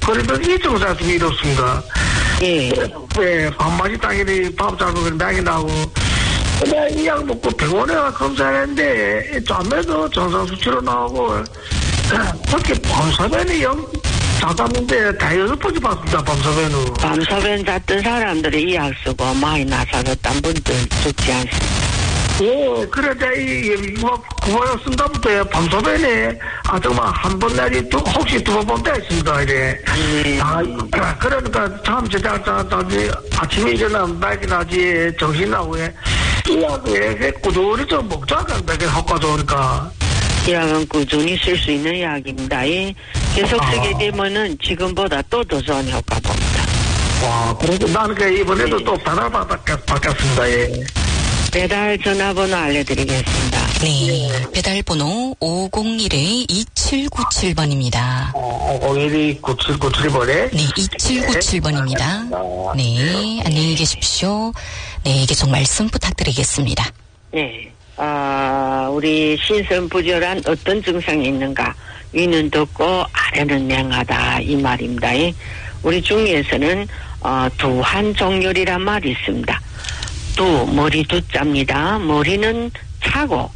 그래도 이 증상이 좀 이렇습니다. 예. 네, 밥맛이 당연히 밥 잘 먹으면 당이 나고. 근데 이 약 먹고 병원에 가 검사했는데, 잠에도 정상 수치로 나오고, 그렇게 밤사변이 자다는데 다 6번째 봤습니다, 밤사변은. 밤사변 잤던 사람들이 이 약 쓰고 많이 나서졌던 분들 좋지 않습니다. 예, 그래서 뭐, 9월 쓴다부터 밤사변에, 정말 한 번 내지 혹시 두 번 본다 했습니다, 이래. 그러니까 참, 아침에 일어나면 날이 나지, 정신 나오게. 이 약에 꾸준히 좀 먹자가 되게 효과 좋으니까. 이 약은 꾸준히 쓸 수 있는 약입니다. 예. 계속 쓰게 되면은 지금보다 또 더 좋은 효과 봅니다. 와, 그래도 나는 이번에도 또 전화 받겠습니다, 예. 배달 전화번호 알려드리겠습니다. 네, 배달번호 501-2797번입니다. 501-2797번에? 네, 2797번입니다. 네, 안녕히 계십시오. 네, 계속 말씀 부탁드리겠습니다. 네, 우리 신선부절한 어떤 증상이 있는가? 위는 덥고 아래는 냉하다 이 말입니다. 우리 중에서는 두한종열이란 말이 있습니다. 머리 두자입니다. 머리는 차고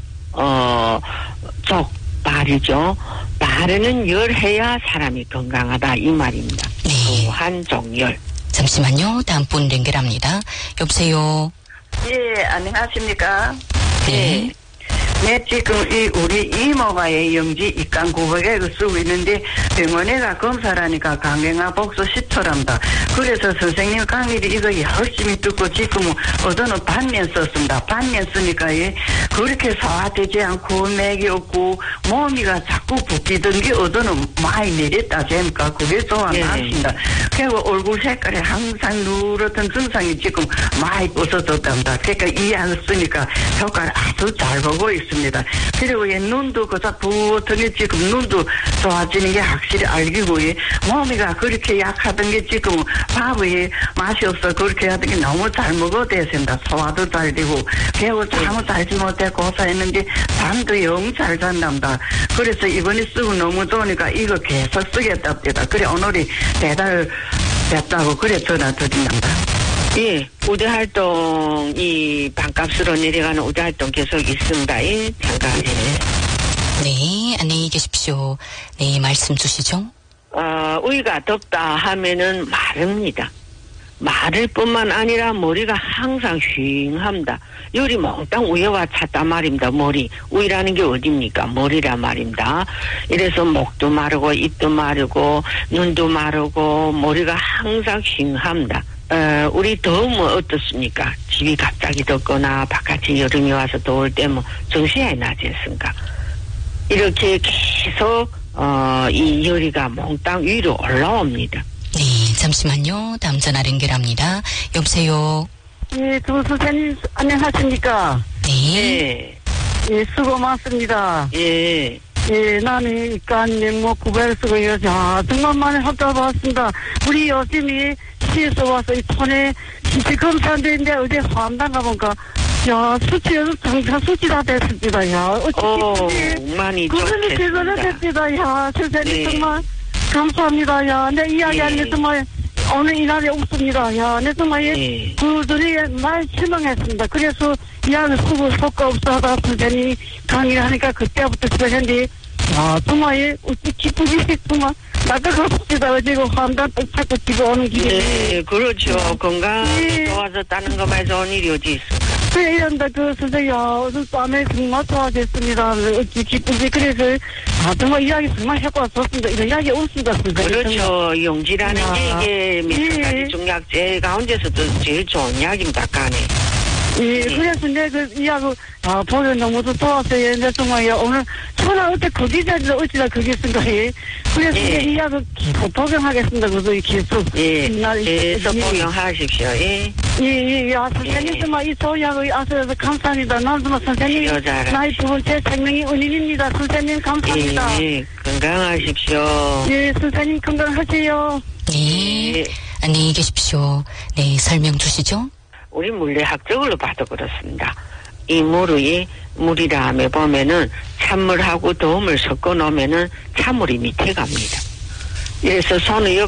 발이죠. 발에는 열해야 사람이 건강하다 이 말입니다. 네. 두한종열. 잠시만요. 다음 분 연결합니다. 여보세요. 예, 안녕하십니까? 네. 네, 지금 우리 이모가 영지 입간 900에 쓰고 있는데 병원에 가 검사를 하니까 강경화 복수 10초랍니다. 그래서 선생님 강의를 이거 열심히 듣고 지금은 어제는 반년 썼습니다. 반년 쓰니까 그렇게 소화되지 않고 맥이 없고 몸이가 자꾸 붓기던 게 어제는 많이 내렸다 재니까 그게 좋아하십니다. 그리고 얼굴 색깔이 항상 누렇던 증상이 지금 많이 없어졌답니다. 그러니까 이 약을 쓰니까 효과를 아주 잘 보고 있습니다. 그리고 눈도 그자 부었더니 지금 눈도 좋아지는 게 확실히 알기고 몸이가 그렇게 약하던 게 지금 밥에 맛이 없어 그렇게 하던 게 너무 잘 먹어도 됐습니다. 소화도 잘 되고 그리고 잠을 잘지 못해 고사했는데 잠도 영 잘 잔답니다. 그래서 이번에 쓰고 너무 좋으니까 이거 계속 쓰겠답니다. 그래 오늘이 배달 됐다고 그래 전화 드린답니다. 예, 우대활동, 반값으로 내려가는 우대활동 계속 있습니다. 예, 잠깐. 네, 안녕히 계십시오. 네, 말씀 주시죠. 우리가 덥다 하면은 마릅니다. 마를 뿐만 아니라 머리가 항상 휑합니다. 열이 몽땅 위에와 찼단 말입니다. 머리. 위라는 게 어딥니까? 머리란 말입니다. 이래서 목도 마르고, 입도 마르고, 눈도 마르고, 머리가 항상 휑합니다. 우리 더우면 어떻습니까? 집이 갑자기 덥거나 바깥에 여름이 와서 더울 때 정신이 나지 않습니까? 이렇게 계속 이 열이가 몽땅 위로 올라옵니다. 네, 잠시만요. 다음 전화 연결합니다. 여보세요. 예, 두 선생님 안녕하십니까? 네. 예, 수고 많습니다. 예. 예, 나는 입간뭐 900 쓰고요. 자, 정말 많이 효과 봤습니다. 우리 요즘이 시에서 와서 이 촌에 지식 검사인데 어제 화암당 가보니까 야, 정상 수치 다 됐습니다. 야, 어찌 많이 그분이 제대로 됐습니다. 야, 선생님 네. 정말 감사합니다. 야, 내 이야기 하는데 정말 오늘 이날이 없습니다. 야, 내 정말 그들이 많이 실망했습니다. 그래서 이야기 쓰고 효과 없어 하다 선생님이 강의를 하니까 그때부터 시작했는데 정말 어찌 기쁘지 정말 나도 그렇습니다. 지금 환단 자꾸 집에 오는 길에. 네, 그렇죠. 건강 좋아졌다는 것만 좋은 일이 어디 있습니까? 그래, 이런다, 선생님, 밤에 정말 좋아졌습니다. 어찌 기쁘지. 그래서, 정말 이야기 정말 효과가 좋습니다. 이런 이야기 없습니다, 선생님. 그렇죠. 용지라는 게 이게 몇 가지 중약제 가운데서도 제일 좋은 약입니다, 간에. 예, 그래서 내가 이야기, 보면 너무도 좋았어요. 근데 정말, 오늘, 전화 어때 거기까지 어찌다 거기 있습니까? 예. 그래서 이 이야기 계속 복용하겠습니다. 그래서 계속. 계속 복용하십시오. 예. 예. 선생님 정말 이 소약을 아셔서 감사합니다. 난 정말 선생님, 나의 두 번째 생명이 은인입니다. 선생님 감사합니다. 예, 건강하십시오. 예, 선생님 건강하세요. 네. 안녕히 계십시오. 네, 설명 주시죠. 우리 물리학적으로 봐도 그렇습니다. 이 물이라 보면은 찬물하고 더움을 섞어 놓으면은 찬물이 밑에 갑니다. 그래서 손을